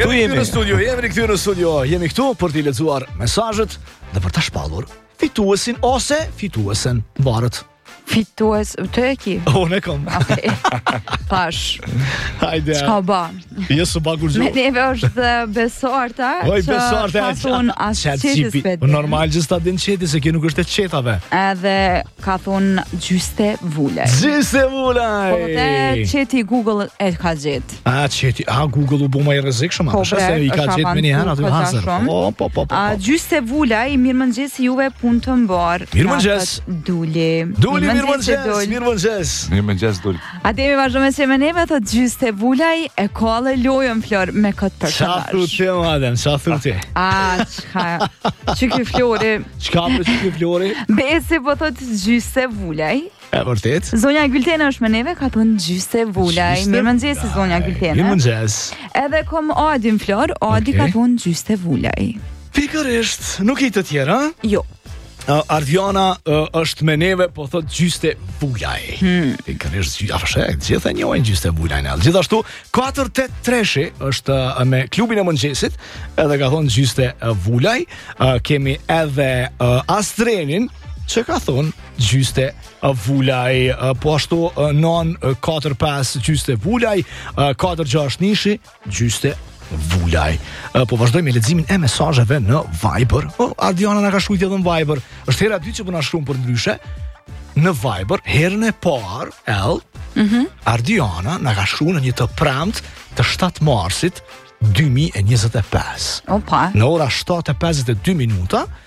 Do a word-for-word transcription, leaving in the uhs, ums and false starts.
Këtu jemi në studio, jemi këtu në studio, jemi këtu për t'i lexuar mesazhet dhe për ta shpallur fituesin ose fituesen, varet. Fitues, të e ki? Unë e kom. Okej. Pash. Hajde. Çka ba? Jo s'u bakur gjë. Me neve është besorta. Oj, besorta ka thon as çetis vetë. Normal që sta din çeti se kjo nuk është e çetave. Edhe ka thon gjyste vulaj. Gjyste vulaj. Po te çeti Google e ka gjet. A çeti, a Google u bë më i rrezikshëm, apo se i ka gjet me një herë aty hazër. Po, po, po, po. A gjyste vulaj, mirëmëngjes juve punë të mbar. Mirëmëngjes. Duli. Duli mirëmëngjes, mirëmëngjes. Mirëmëngjes Duli. Ademi vazhdon me se me neve thot gjyste vulaj e ka le lojën Flor me këtë personazh. Çfarë thotë madem, çfarë thotë? A, çka? Çiki Flori. Çka për çiki Flori? Besi po thot gjyste vulaj. E vërtet? Zonja Gyltena është me neve, ka thënë gjyste vulaj. Mirëmëngjes zonja Gyltena. Mirëmëngjes. Edhe kom Adin Flor, Adi ka thënë gjyste vulaj. Pikërisht, nuk i të tjerë, ha? Jo. Uh, Ardiana uh, është me neve, po thot gjyste vulaj. Hmm. Pikërisht, afashe, gjithë e njohin gjyste vulajnë. Gjithashtu, katër tetë treshi është uh, me klubin e mëngjesit, edhe ka thonë gjyste uh, vulaj. Uh, kemi edhe uh, Astrenin, që ka thonë gjyste uh, vulaj. Uh, po ashtu uh, non uh, katër pesë gjyste vulaj, uh, katër gjashtë nishi, gjyste vulaj. Po vazhdojmë me leximin e mesazheve në Viber. Oh, Ardiana na ka shkruajtur edhe në Viber. Është hera e dytë që po na shkruan për ndryshe. Në Viber, herën e parë, L, mm-hmm. Ardiana na ka shkruar në një të premtë të shtatë marsit dy mijë e njëzet e pesë. Opa. Në ora shtatë e pesëdhjetë e dy minuta,